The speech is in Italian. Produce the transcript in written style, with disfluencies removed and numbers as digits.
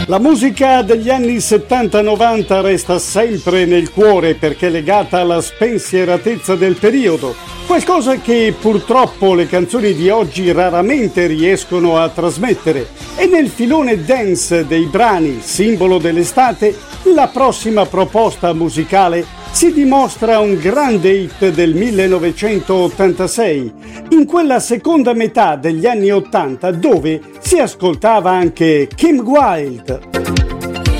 La musica degli anni 70-90 resta sempre nel cuore perché è legata alla spensieratezza del periodo, qualcosa che purtroppo le canzoni di oggi raramente riescono a trasmettere. E nel filone dance dei brani, simbolo dell'estate, la prossima proposta musicale si dimostra un grande hit del 1986, in quella seconda metà degli anni 80 dove si ascoltava anche Kim Wilde.